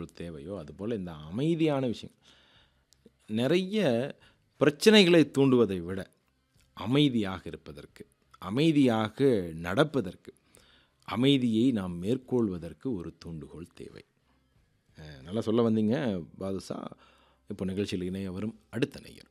எவ்வளோ தேவையோ அதுபோல் இந்த அமைதியான விஷயம் நிறைய பிரச்சனைகளை தூண்டுவதை விட அமைதியாக இருப்பதற்கு, அமைதியாக நடப்பதற்கு, அமைதியை நாம் மேற்கொள்வதற்கு ஒரு தூண்டுகோல் தேவை. நல்லா சொல்ல வந்தீங்க பாதுஷா. இப்போ நிகழ்ச்சியில் இணைய வரும் அடுத்த நேயர்.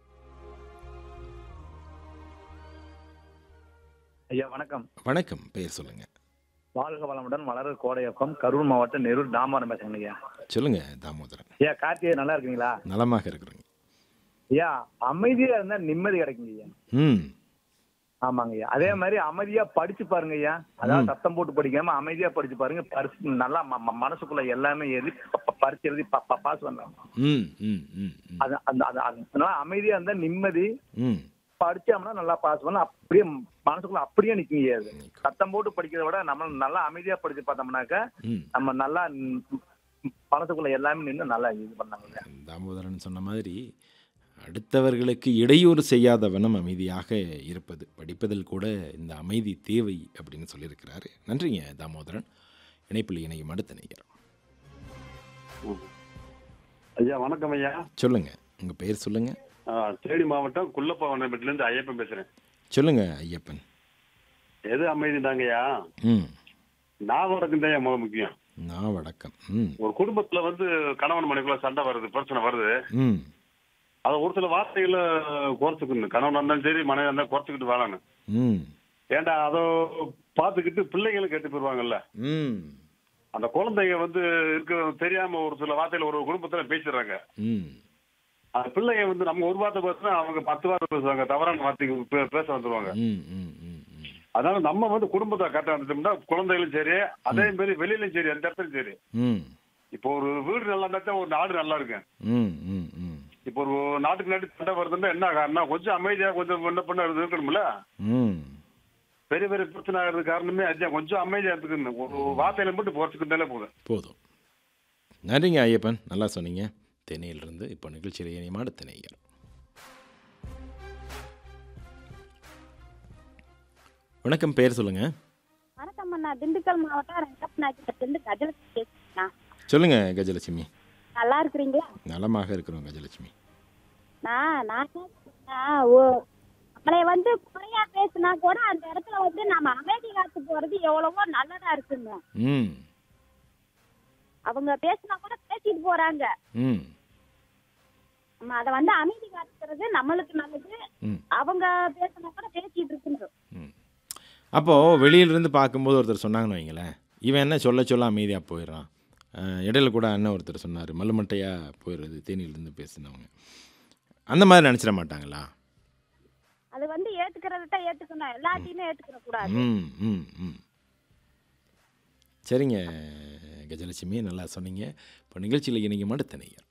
ஐயா வணக்கம். வணக்கம், பெயர் சொல்லுங்க. வாழ்க வளமுடன். வளர கோடையப்பம், கரூர் மாவட்டம் நெரூர் தாமோதரம் பேசுறேங்க ஐயா. சொல்லுங்க தாமோதரன். ஐயா கார்த்திகை நல்லா இருக்கீங்களா? நலமாக இருக்கிறேங்க ஐயா. அமைதியா இருந்தா நிம்மதி கிடைக்குங்க ஐயா. ஆமாங்க ஐயா. அதே மாதிரி அமைதியா படிச்சு பாருங்க ஐயா. அதாவது சத்தம் போட்டு படிக்காம அமைதியா படிச்சு பாருங்க. நல்லா மனசுக்குள்ள எல்லாமே எழுதி பரிச்சு எழுதி பாஸ் பண்ணலாம். அதனால அமைதியா இருந்தா நிம்மதி. படிச்சோம்னா நல்லா பாஸ் பண்ணலாம். அப்படியே மனசுக்குள்ள அப்படியே நிக்குங்க. சத்தம் போட்டு படிக்கிறத விட நம்ம நல்லா அமைதியா படிச்சு பார்த்தோம்னாக்க நம்ம நல்லா மனசுக்குள்ள எல்லாமே நின்று நல்லா இது பண்ணாங்க. தாமோதரன் சொன்ன மாதிரி அடுத்தவர்களுக்கு இடையூறு செய்யாத வண்ணம் அமைதியாக இருப்பது, படிப்பதில் கூட இந்த அமைதி தேவை அப்படின்னு சொல்லியிருக்கிறாரு. நன்றிங்க தாமோதரன். இணைப்பில் இணையும் அடுத்த நேயர். ஐயா வணக்கம் ஐயா. சொல்லுங்க, உங்க பெயர் சொல்லுங்க. தேனி மாவட்டம் குள்ளப்பவனப்பட்டிலேருந்து ஐயப்பன் பேசுறேன். சொல்லுங்க ஐயப்பன். எது அமைதி தாங்கய்யா? நாவடக்கம் தான் முக்கியம். நாவடக்கம். ஒரு குடும்பத்துல வந்து கணவன் மனைவிக்குள்ள சண்டை வருது, பிரச்சனை வருது. அதை ஒரு சில வார்த்தைகளை குறைச்சுக்கணும். கணவன் இருந்தாலும் சரி, மனைவி இருந்தாலும் குறைச்சிக்கிட்டு வாழணும். ஏண்டா அதை பார்த்துக்கிட்டு பிள்ளைங்களும் கெட்டு போயிருவாங்கல்ல. அந்த குழந்தைங்க வந்து இருக்க தெரியாம ஒரு சில வார்த்தையில ஒரு குடும்பத்துல பேசிடுறாங்க. அந்த பிள்ளைங்க வந்து நம்ம ஒரு வார்த்தை பேசுனா அவங்க 10 வார்த்தை பேசுவாங்க, தவறான வார்த்தைக்கு பேச வந்துருவாங்க. அதனால நம்ம வந்து குடும்பத்தை கரெக்டா இருந்துட்டோம்னா குழந்தைகளும் சரி, அதே மாதிரி வெளியிலும் சரி, எந்த இடத்துலயும் சரி. இப்போ ஒரு வீடு நல்லா இருந்தா ஒரு நாடு நல்லா இருக்கு. இப்போ ஒரு நாட்டுக்கு நாட்டு சண்டை வருதுன்னா என்ன காரணம்? கொஞ்சம் அமைதியா கொஞ்சம் என்ன பண்ண இருக்கணும்ல. பெரிய பெரிய பிரச்சனை ஆகிறது காரணமே அதுதான். கொஞ்சம் அமைதியா இருக்கணும். ஒரு வார்த்தையில மட்டும் குறைச்சிக்கிட்டாலே போதும். நன்றிங்க ஐயப்பன், நல்லா சொன்னீங்க. தேனியிலிருந்து இப்போ நிகழ்ச்சியில் இணையமா அடுத்த நேயர். வணக்கம், பெயர் சொல்லுங்க. வணக்கம் அண்ணா. திண்டுக்கல் மாவட்டம் ரெங்கப்பநாயக்கத்திலிருந்து கஜலட்சுமி பேசுறேன். சொல்லுங்க கஜலட்சுமி. நல்லா இருக்கிறீங்களா? நலமாக இருக்கிறோம் கஜலட்சுமி. நம்மளை வந்து குறையா பேசினா கூட அந்த இடத்துல வந்து நம்ம அமைதி காத்து போறது எவ்வளவோ நல்லதா இருக்குங்க. அவங்க பேசினா கூட பேசிட்டு போறாங்க. நம்ம அதை வந்து அமைதி காத்துக்கிறது நம்மளுக்கு நல்லது. அவங்க பேசினா கூட பேசிட்டு இருக்குங்க. அப்போ வெளியிலிருந்து பார்க்கும்போது ஒருத்தர் சொன்னாங்கன்னு வைங்களேன், இவன் என்ன சொல்ல சொல்ல அமைதியா போயிடறான். இடையில கூட அண்ணன் ஒருத்தர் சொன்னார், மல்லுமட்டையாக போயிடுறது தேனியிலிருந்து பேசினவங்க. அந்த மாதிரி நினச்சிட மாட்டாங்களா? அது வந்து ஏற்றுக்கிறத ஏற்றுக்கணும், எல்லாத்தையுமே ஏற்றுக்கிற கூடாது. சரிங்க கஜலட்சுமி, நல்லா சொன்னீங்க. இப்போ நிகழ்ச்சியில் இணையும் அடுத்த நேயர்.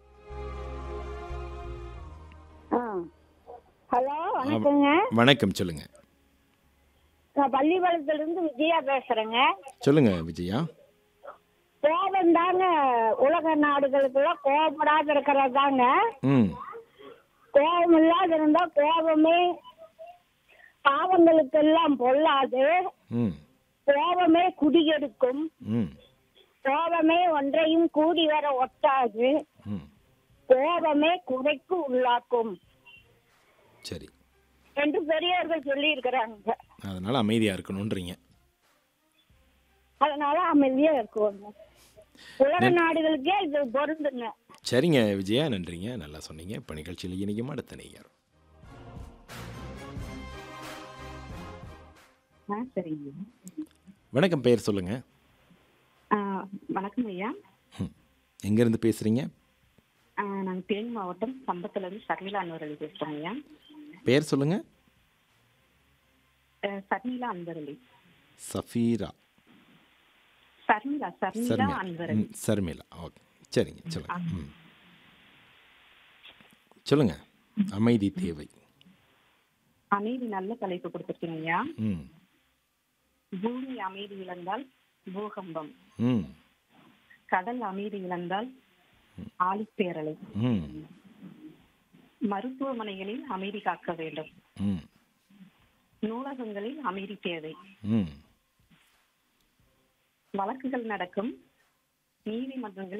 ஹலோ வணக்கங்க. வணக்கம், சொல்லுங்க. நான் பள்ளிப்பாளையத்திலிருந்து விஜயா பேசுறேங்க. சொல்லுங்க விஜயா. கோபம் தாங்க உலக நாடுகளுக்குள்ள கோபப்படாத இருக்கிறது தாங்க. கோபம் இல்லாத இருந்தா கோபமே பாவங்களுக்கு எல்லாம் பொல்லாது. கோபமே குடியெடுக்கும். கோபமே ஒன்றையும் கூடி வர ஒட்டாது. கோபமே குறைக்கு உள்ளாக்கும். சரி என்று பெரியவர்கள் சொல்லி இருக்கிறாங்க. அதனால அமைதியா இருக்கணும்ன்றீங்க. அதனால அமைதியா இருக்குவாங்க. உலக நாடுகளுக்கே இது பொருந்துங்க. சரிங்க விஜயா, நன்றிங்க, நல்லா சொன்னீங்க. இப்போ நிகழ்ச்சியில் இணையும் அடுத்த நேயர். சரிங்க. வணக்கம், பெயர் சொல்லுங்க. வணக்கம் ஐயா. எங்கேருந்து பேசுறீங்க? நாங்கள் தேனி மாவட்டம் சம்பத்துலேருந்து ஷர்மிளா அன்பரளி பேசுகிறோம் ஐயா. பெயர் சொல்லுங்க. ஷர்மிளா அன்பரளி. சஃபீரா. ஷர்மிளா அன்பரளி. ஷர்மிளா, ஓகே, சரிங்க, சொல்லுங்க. சொல்லுங்க. அமைதி தேவை. அமைதி நல்ல தலைப்பு கொடுத்துருக்கீங்க ஐயா. பூமி அமைதி இழந்தால் பூகம்பம். கடல் அமைதி இழந்தால் ஆழிப்பேரலை. மருத்துவமனைகளில் அமைதி காக்க வேண்டும். நூலகங்களில் அமைதி தேவை. வழக்குகள் நடக்கும் நீதிமன்றங்களில்